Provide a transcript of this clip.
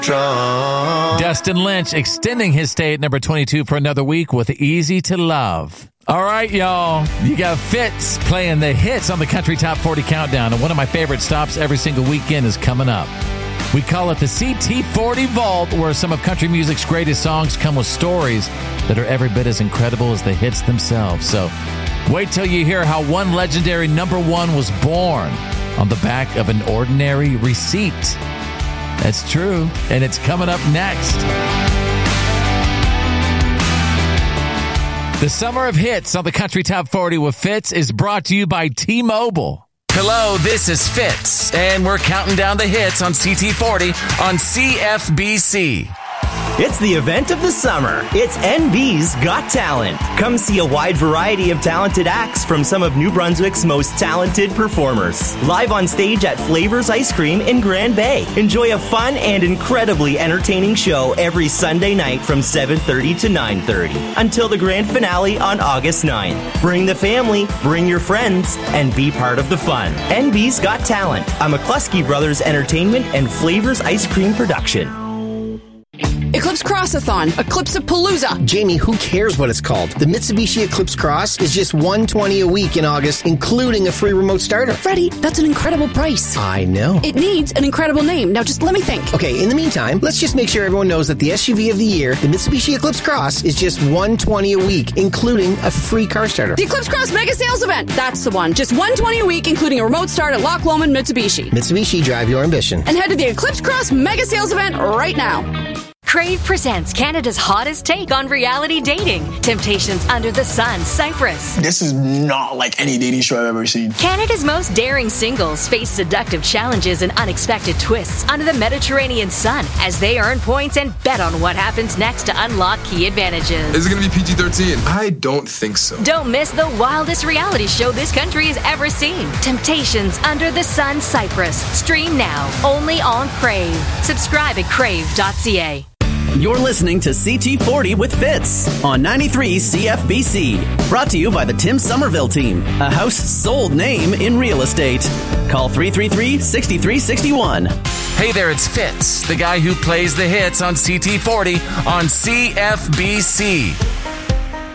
Dustin Lynch extending his stay at number 22 for another week with Easy to Love. All right, y'all. You got Fitz playing the hits on the Country Top 40 Countdown, and one of my favorite stops every single weekend is coming up. We call it the CT40 Vault, where some of country music's greatest songs come with stories that are every bit as incredible as the hits themselves. So wait till you hear how one legendary number one was born on the back of an ordinary receipt. That's true, and it's coming up next. The Summer of Hits on the Country Top 40 with Fitz is brought to you by T-Mobile. Hello, this is Fitz, and we're counting down the hits on CT40 on CFBC. It's the event of the summer. It's NB's Got Talent. Come see a wide variety of talented acts from some of New Brunswick's most talented performers. Live on stage at Flavors Ice Cream in Grand Bay. Enjoy a fun and incredibly entertaining show every Sunday night from 7:30 to 9:30 until the grand finale on August 9th. Bring the family, bring your friends, and be part of the fun. NB's Got Talent, a McCluskey Brothers Entertainment and Flavors Ice Cream production. Eclipse Crossathon, Eclipse-a-Palooza. Jamie, who cares what it's called? The Mitsubishi Eclipse Cross is just $120 a week in August, including a free remote starter. Freddie, that's an incredible price. I know. It needs an incredible name. Now just let me think. Okay, in the meantime, let's just make sure everyone knows that the SUV of the year, the Mitsubishi Eclipse Cross, is just $120 a week, including a free car starter. The Eclipse Cross Mega Sales Event. That's the one. Just $120 a week, including a remote start at Loch Lomond Mitsubishi. Mitsubishi, drive your ambition. And head to the Eclipse Cross Mega Sales Event right now. Crave presents Canada's hottest take on reality dating. Temptations Under the Sun, Cyprus. This is not like any dating show I've ever seen. Canada's most daring singles face seductive challenges and unexpected twists under the Mediterranean sun as they earn points and bet on what happens next to unlock key advantages. Is it going to be PG-13? I don't think so. Don't miss the wildest reality show this country has ever seen. Temptations Under the Sun, Cyprus. Stream now, only on Crave. Subscribe at crave.ca. You're listening to CT40 with Fitz on 93 CFBC. Brought to you by the Tim Somerville Team, a house sold name in real estate. Call 333-6361. Hey there, it's Fitz, the guy who plays the hits on CT40 on CFBC.